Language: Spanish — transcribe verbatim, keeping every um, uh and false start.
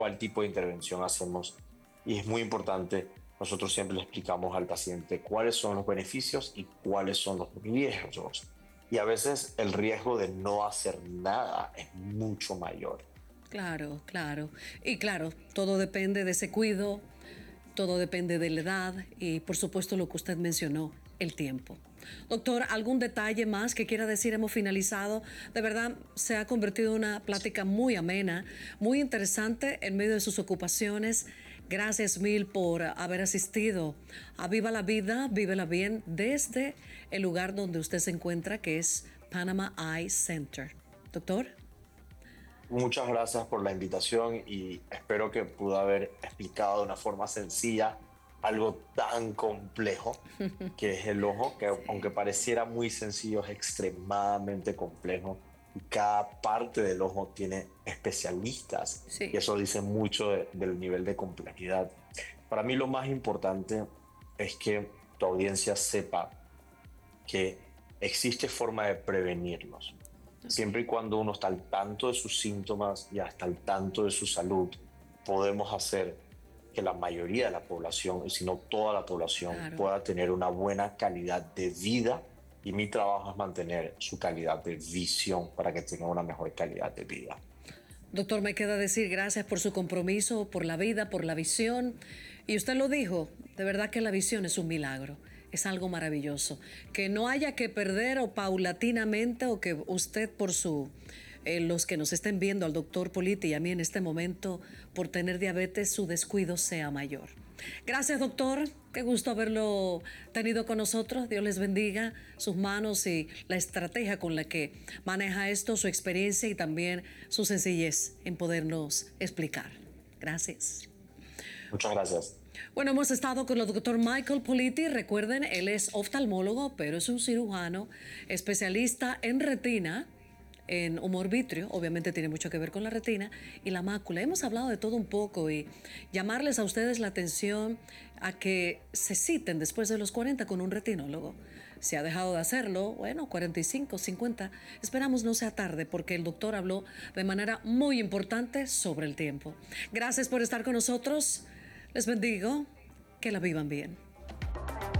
cuál tipo de intervención hacemos. Y es muy importante, nosotros siempre le explicamos al paciente cuáles son los beneficios y cuáles son los riesgos. Y a veces el riesgo de no hacer nada es mucho mayor. Claro, claro. Y claro, todo depende de ese cuidado, todo depende de la edad y por supuesto lo que usted mencionó, el tiempo. Doctor, ¿algún detalle más que quiera decir? Hemos finalizado. De verdad, se ha convertido en una plática muy amena, muy interesante en medio de sus ocupaciones. Gracias mil por haber asistido a Viva la Vida, Vívela Bien, desde el lugar donde usted se encuentra, que es Panama Eye Center. Doctor. Muchas gracias por la invitación y espero que pude haber explicado de una forma sencilla algo tan complejo que es el ojo, que aunque Sí. pareciera muy sencillo, es extremadamente complejo y cada parte del ojo tiene especialistas y Sí. eso dice mucho de- del nivel de complejidad. Para mí lo más importante es que tu audiencia sepa que existe forma de prevenirlos. Ok. Siempre y cuando uno está al tanto de sus síntomas y hasta al tanto de su salud, podemos hacer que la mayoría de la población, y si no toda la población, Claro. pueda tener una buena calidad de vida. Y mi trabajo es mantener su calidad de visión para que tengan una mejor calidad de vida. Doctor, me queda decir gracias por su compromiso, por la vida, por la visión. Y usted lo dijo, de verdad que la visión es un milagro, es algo maravilloso. Que no haya que perder o paulatinamente o que usted por su, eh, los que nos estén viendo, al doctor Politi y a mí en este momento, por tener diabetes, su descuido sea mayor. Gracias, doctor. Qué gusto haberlo tenido con nosotros. Dios les bendiga sus manos y la estrategia con la que maneja esto, su experiencia y también su sencillez en podernos explicar. Gracias. Muchas gracias. Bueno, hemos estado con el doctor Michael Politi. Recuerden, él es oftalmólogo, pero es un cirujano especialista en retina, en humor vitrio, obviamente tiene mucho que ver con la retina y la mácula. Hemos hablado de todo un poco y llamarles a ustedes la atención a que se citen después de los cuarenta con un retinólogo. Si ha dejado de hacerlo, bueno, cuarenta y cinco, cincuenta, esperamos no sea tarde porque el doctor habló de manera muy importante sobre el tiempo. Gracias por estar con nosotros. Les bendigo. Que la vivan bien.